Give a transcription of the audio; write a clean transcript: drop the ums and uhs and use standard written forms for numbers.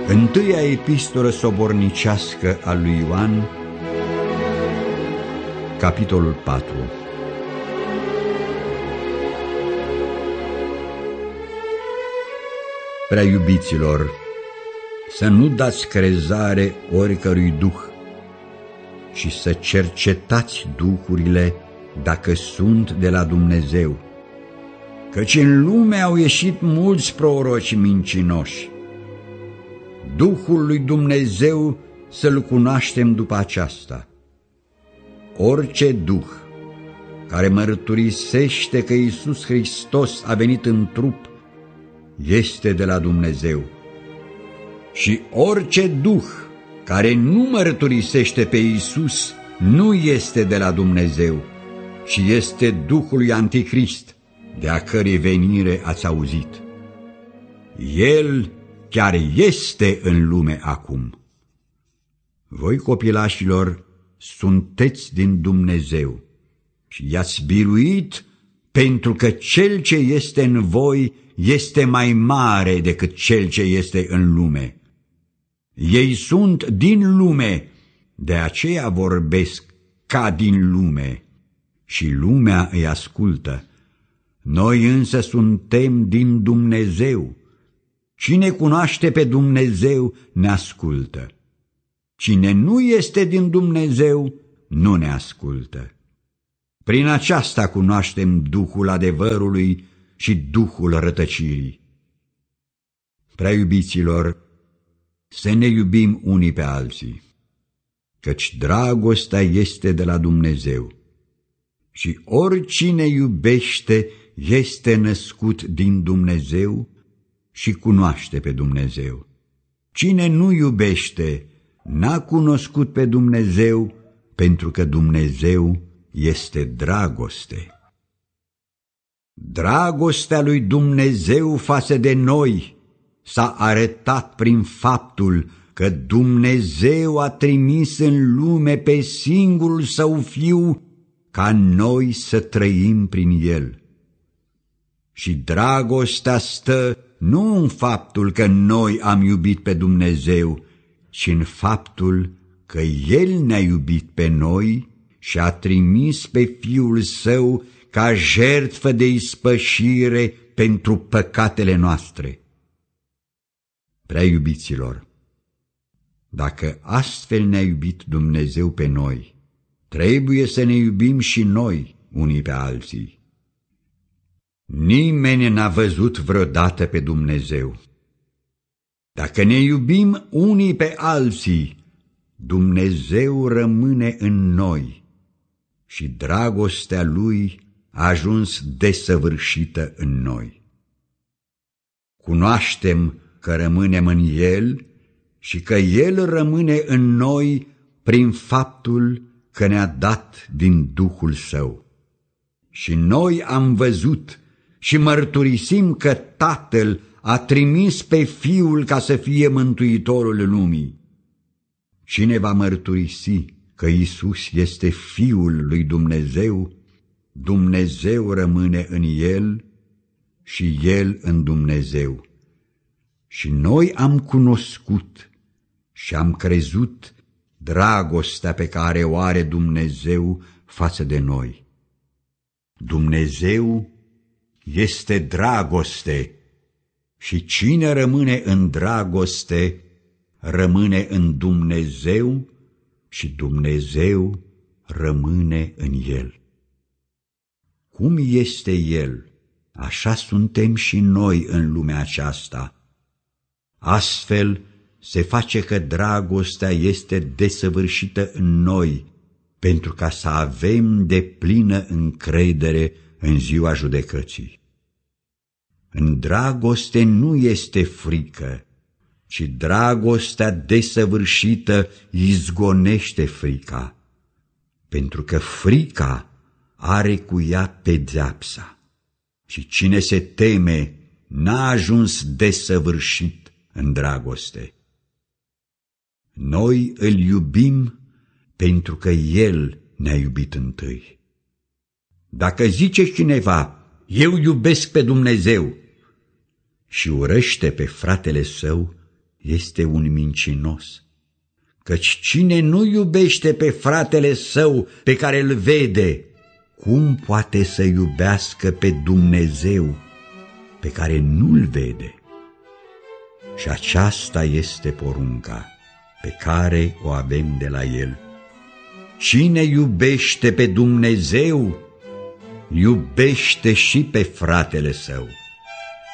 Întâia epistolă sobornicească a lui Ioan, capitolul 4. Prea iubiților, să nu dați crezare oricărui duh și să cercetați duhurile dacă sunt de la Dumnezeu, căci în lume au ieșit mulți proroci mincinoși. Duhul lui Dumnezeu să-L cunoaștem după aceasta. Orice duh care mărturisește că Iisus Hristos a venit în trup este de la Dumnezeu. Și orice duh care nu mărturisește pe Iisus nu este de la Dumnezeu, ci este duhul lui Antichrist, de a cărei venire ați auzit. El chiar este în lume acum. Voi, copilașilor, sunteți din Dumnezeu și i-ați biruit, pentru că cel ce este în voi este mai mare decât cel ce este în lume. Ei sunt din lume, de aceea vorbesc ca din lume și lumea îi ascultă. Noi însă suntem din Dumnezeu. Cine cunoaște pe Dumnezeu ne ascultă. Cine nu este din Dumnezeu nu ne ascultă. Prin aceasta cunoaștem Duhul adevărului și Duhul rătăcirii. Prea iubiților, să ne iubim unii pe alții, căci dragostea este de la Dumnezeu. Și oricine iubește este născut din Dumnezeu și cunoaște pe Dumnezeu. Cine nu iubește n-a cunoscut pe Dumnezeu, pentru că Dumnezeu este dragoste. Dragostea lui Dumnezeu față de noi s-a arătat prin faptul că Dumnezeu a trimis în lume pe singurul Său Fiu ca noi să trăim prin El. Și dragostea stă nu în faptul că noi am iubit pe Dumnezeu, ci în faptul că El ne-a iubit pe noi și a trimis pe Fiul Său ca jertfă de ispășire pentru păcatele noastre. Prea iubiților, dacă astfel ne-a iubit Dumnezeu pe noi, trebuie să ne iubim și noi unii pe alții. Nimeni n-a văzut vreodată pe Dumnezeu. Dacă ne iubim unii pe alții, Dumnezeu rămâne în noi și dragostea Lui a ajuns desăvârșită în noi. Cunoaștem că rămânem în El și că El rămâne în noi prin faptul că ne-a dat din Duhul Său. Și noi am văzut și mărturisim că Tatăl a trimis pe Fiul ca să fie mântuitorul lumii. Cine va mărturisi că Iisus este Fiul lui Dumnezeu, Dumnezeu rămâne în El și El în Dumnezeu. Și noi am cunoscut și am crezut dragostea pe care o are Dumnezeu față de noi. Dumnezeu este dragoste și cine rămâne în dragoste rămâne în Dumnezeu și Dumnezeu rămâne în El. Cum este El, așa suntem și noi în lumea aceasta. Astfel se face că dragostea este desăvârșită în noi, pentru ca să avem deplină încredere în ziua judecății. În dragoste nu este frică, ci dragostea desăvârșită izgonește frica, pentru că frica are cu ea pedeapsa și cine se teme n-a ajuns desăvârșit în dragoste. Noi îl iubim pentru că El ne-a iubit întâi. Dacă zice cineva, eu iubesc pe Dumnezeu, și urăște pe fratele său, este un mincinos, căci cine nu iubește pe fratele său pe care îl vede, cum poate să iubească pe Dumnezeu pe care nu-l vede? Și aceasta este porunca pe care o avem de la El. Cine iubește pe Dumnezeu, iubește și pe fratele său.